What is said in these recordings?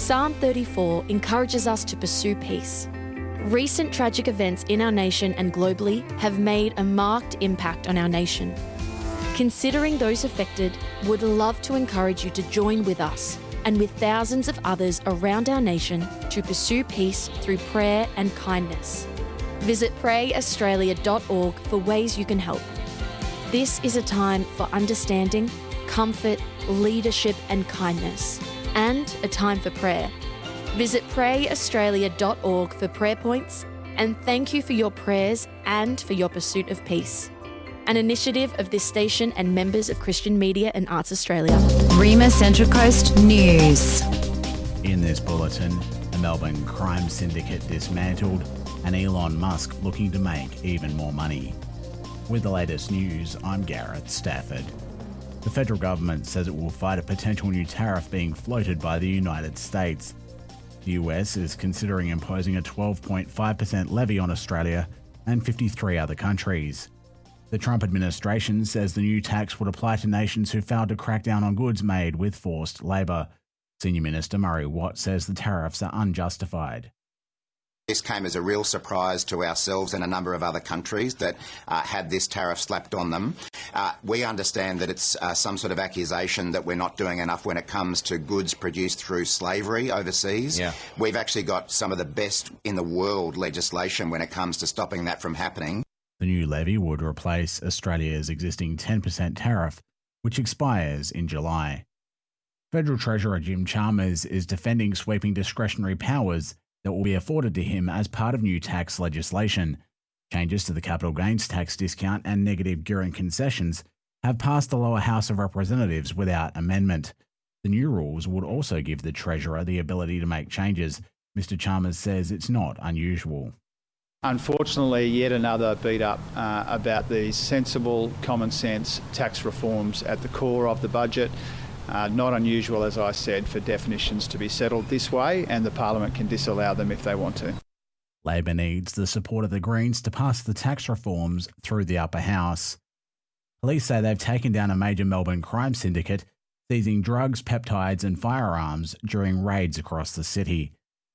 Psalm 34 encourages us to pursue peace. Recent tragic events in our nation and globally have made a marked impact on our nation. Considering those affected, would love to encourage you to join with us and with thousands of others around our nation to pursue peace through prayer and kindness. Visit prayaustralia.org for ways you can help. This is a time for understanding, comfort, leadership and kindness, and a time for prayer. Visit prayaustralia.org for prayer points, and thank you for your prayers and for your pursuit of peace. An initiative of this station and members of Christian Media and Arts Australia. Rima Central Coast News. In this bulletin, the Melbourne crime syndicate dismantled and Elon Musk looking to make even more money. With the latest news, I'm Gareth Stafford. The federal government says it will fight a potential new tariff being floated by the United States. The US is considering imposing a 12.5% levy on Australia and 53 other countries. The Trump administration says the new tax would apply to nations who failed to crack down on goods made with forced labour. Senior Minister Murray Watt says the tariffs are unjustified. This came as a real surprise to ourselves and a number of other countries that had this tariff slapped on them. We understand that it's some sort of accusation that we're not doing enough when it comes to goods produced through slavery overseas. Yeah. We've actually got some of the best in the world legislation when it comes to stopping that from happening. The new levy would replace Australia's existing 10% tariff, which expires in July. Federal Treasurer Jim Chalmers is defending sweeping discretionary powers that will be afforded to him as part of new tax legislation. Changes to the capital gains tax discount and negative gearing concessions have passed the lower house of representatives without amendment. The new rules would also give the Treasurer the ability to make changes. Mr Chalmers says it's not unusual. Unfortunately, yet another beat up about these sensible, common sense tax reforms at the core of the budget. Not unusual, as I said, for definitions to be settled this way, and the Parliament can disallow them if they want to. Labor needs the support of the Greens to pass the tax reforms through the upper house. Police say they've taken down a major Melbourne crime syndicate, seizing drugs, peptides and firearms during raids across the city.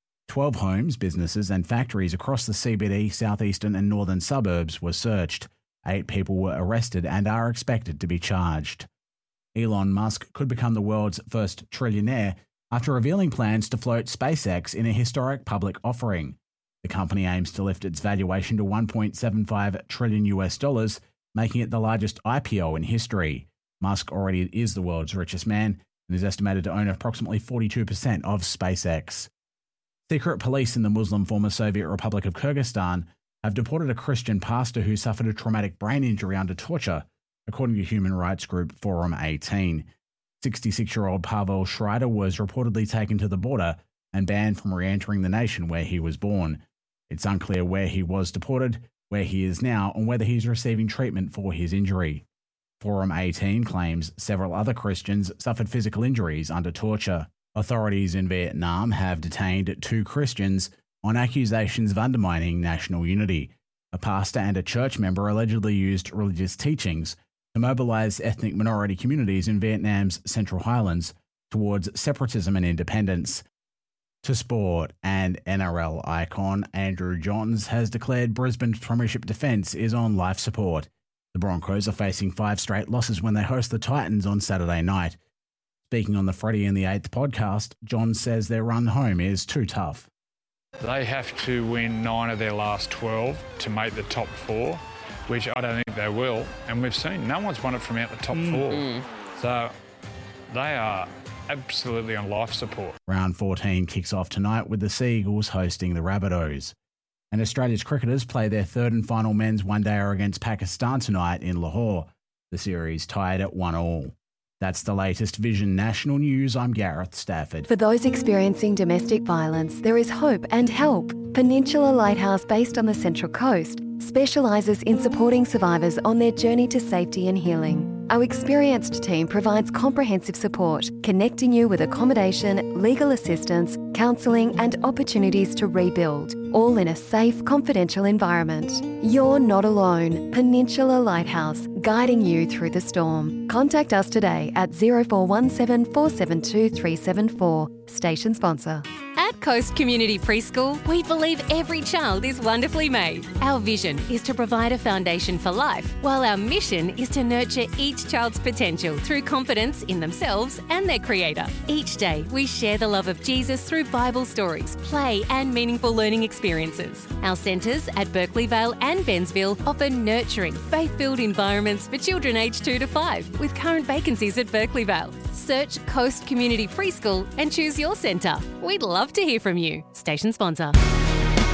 12 homes, businesses and factories across the CBD, southeastern and northern suburbs were searched. 8 people were arrested and are expected to be charged. Elon Musk could become the world's first trillionaire after revealing plans to float SpaceX in a historic public offering. The company aims to lift its valuation to $1.75 trillion, making it the largest IPO in history. Musk already is the world's richest man and is estimated to own approximately 42% of SpaceX. Secret police in the Muslim former Soviet Republic of Kyrgyzstan have deported a Christian pastor who suffered a traumatic brain injury under torture, according to human rights group Forum 18. 66-year-old Pavel Schreider was reportedly taken to the border and banned from re-entering the nation where he was born. It's unclear where he was deported, where he is now, and whether he's receiving treatment for his injury. Forum 18 claims several other Christians suffered physical injuries under torture. Authorities in Vietnam have detained 2 Christians on accusations of undermining national unity. A pastor and a church member allegedly used religious teachings to mobilise ethnic minority communities in Vietnam's Central Highlands towards separatism and independence. To sport, and NRL icon Andrew Johns has declared Brisbane's premiership defence is on life support. The Broncos are facing 5 straight losses when they host the Titans on Saturday night. Speaking on the Freddie and the Eighth podcast, Johns says their run home is too tough. They have to win 9 of their last 12 to make the top 4, which I don't think they will. And we've seen no one's won it from out the top 4. So they are absolutely on life support. Round 14 kicks off tonight with the Sea Eagles hosting the Rabbitohs. And Australia's cricketers play their third and final men's one-dayer against Pakistan tonight in Lahore. The series tied at 1-1. That's the latest Vision National News. I'm Gareth Stafford. For those experiencing domestic violence, there is hope and help. Peninsula Lighthouse, based on the Central Coast, specialises in supporting survivors on their journey to safety and healing. Our experienced team provides comprehensive support, connecting you with accommodation, legal assistance, counselling and opportunities to rebuild, all in a safe, confidential environment. You're not alone. Peninsula Lighthouse, guiding you through the storm. Contact us today at 0417 472 374. Station sponsor. At Coast Community Preschool, we believe every child is wonderfully made. Our vision is to provide a foundation for life, while our mission is to nurture each child's potential through confidence in themselves and their Creator. Each day, we share the love of Jesus through Bible stories, play and meaningful learning experiences. Our centres at Berkeley Vale and Bensville offer nurturing, faith-filled environments for children aged 2 to 5, with current vacancies at Berkeley Vale. Search Coast Community Preschool and choose your centre. We'd love to hear from you. Station sponsor.